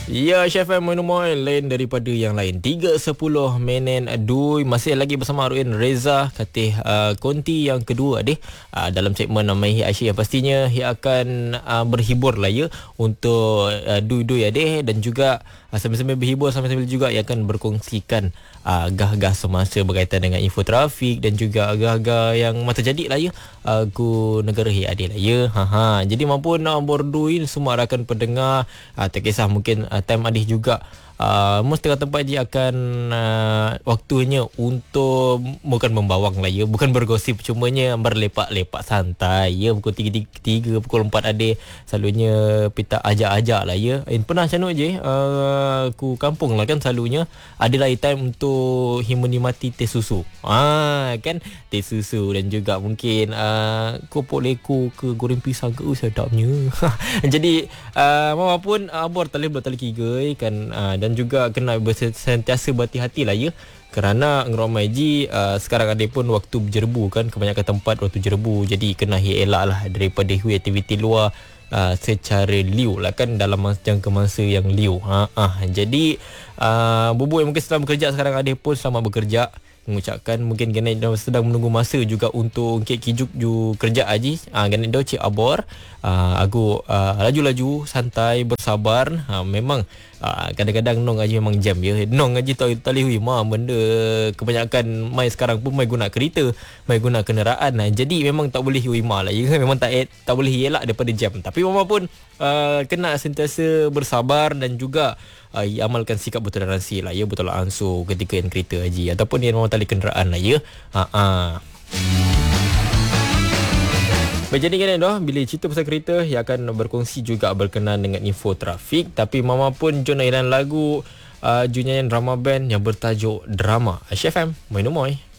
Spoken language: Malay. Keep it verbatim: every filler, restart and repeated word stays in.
Ya, Chef M Moinomoy lain daripada yang lain. tiga sepuluh menen dui. Masih lagi bersama Ruin Reza Katih uh, konti yang kedua deh uh, dalam segmen Maihi Aisyah. Pastinya ia akan uh, berhibur lah ya untuk uh, dui-dui adeh, dan juga uh, sambil-sambil berhibur sambil-sambil juga ia akan berkongsikan uh, gah-gah semasa berkaitan dengan info trafik dan juga gah-gah yang terjadi lah ya uh, ku negara hi adeh lah ya. Ha ha. Jadi maupun uh, bordui semua rakan pendengar, uh, tak kisah mungkin uh, time adih juga Uh, Mus tengah tempat dia akan uh, waktunya untuk bukan membawang lah ya, bukan bergosip, cumanya berlepak-lepak santai ya. Pukul tiga, tiga pukul empat ada selalunya kita ajak-ajak lah ya. Eh, pernah macam mana je uh, ku kampung lah kan, selalunya ada lah time untuk menikmati teh susu. Ah kan, teh susu dan juga mungkin uh, kopok leko ke goreng pisang ke, oh, sedapnya. Jadi uh, maupun abor tali belah tali kigai kan, uh, dan juga kena sentiasa berhati-hati lah ya, kerana ngeromai ji uh, sekarang ada pun waktu berjerbu kan, kebanyakan tempat waktu jerbu, jadi kena elak lah daripada hui aktiviti luar uh, secara liu lah kan, dalam masa, jangka masa yang liu. Ha, ha. Jadi uh, bubu yang mungkin sedang bekerja sekarang ada pun selamat bekerja, mengucapkan mungkin kena sedang menunggu masa juga untuk kek kijuk ju kerja aji. Ah kena do cik abor. Ah aku uh, laju-laju santai bersabar. Ha, memang uh, kadang-kadang nong aji memang jam ya. Nong aji tahu tali hui mah benda kebanyakan mai sekarang pun mai guna kereta, mai guna kenderaan. Nah, jadi memang tak boleh hui mah lah ya. Memang tak tak boleh elak daripada jam. Tapi mama pun uh, kena sentiasa bersabar dan juga Uh, amalkan sikap bertoleransi lah ya, betul ansur ketika yang kereta haji ataupun yang memang tali kenderaan lah ya. Ha ah. Baik, jadi kan dah bila cerita pasal kereta yang akan berkongsi juga berkenaan dengan info trafik, tapi mama pun jom airan lagu uh, junyanyian drama band yang bertajuk Drama. Chef M Moinomoy.